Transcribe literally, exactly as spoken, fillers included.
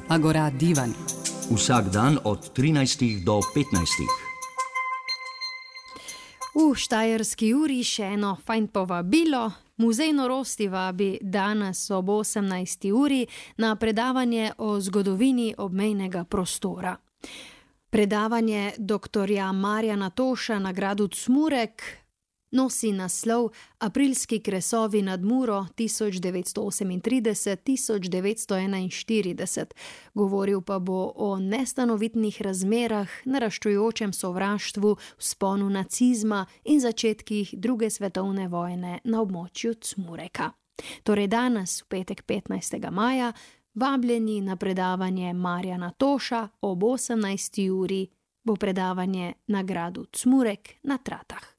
Agora Divan. Vsak dan od trinajstih do petnajstih. V Štajerski uri še eno fajn povabilo. Muzej norosti vabi danes ob osemnajsti uri na predavanje o zgodovini obmejnega prostora. Predavanje doktorja Marjana Toša na gradu Cmurek nosi naslov Aprilski kresovi nad Muro tisoč devetsto osemintrideset do tisoč devetsto enainštirideset. Govoril pa bo o nestanovitnih razmerah, naraščujočem sovraštvu, vzponu nacizma in začetkih druge svetovne vojne na območju Cmureka. Torej danes, v petek petnajstega maja, vabljeni na predavanje Marjana Toša ob osemnajsti uri, bo predavanje na gradu Cmurek na Tratah.